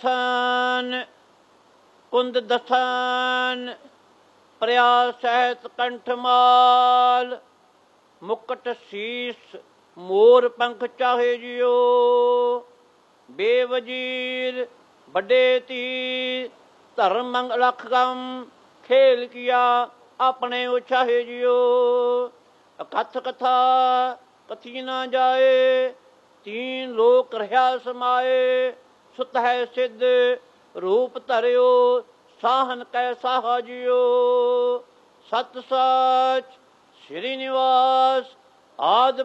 ਥਾਨ ਕੁੰਦ ਦਥਾਨ ਪ੍ਰਿਆ ਸਹਿਤ ਕੰਠਮਾਲ ਮੁਕਟ ਸੀਸ ਮੋਰ ਪੰਖ ਚਾਹੇ ਜਿਓ ਬੇਵਜੀਰ ਵੱਡੇ ਤੀ ਧਰਮ ਮੰਗ ਲਖ ਗਮ ਖੇਲ ਕੀਆ ਆਪਣੇ ਉਛਾਹੇ ਜਿਓ ਕਥ ਕਥਾ ਕਥੀ ਨਾ ਜਾਏ ਤੀਨ ਲੋਕ ਰਹਾ ਸਮਾਏ ਸੁਤ ਹੈ ਸਿੱਧ ਰੂਪ ਧਰਿਓ ਸਾਹਨ ਕੈ ਸਾਹਾ ਜਿਓ ਸਤ ਸਚ ਸ੍ਰੀ ਨਿਵਾਸ ਆਦ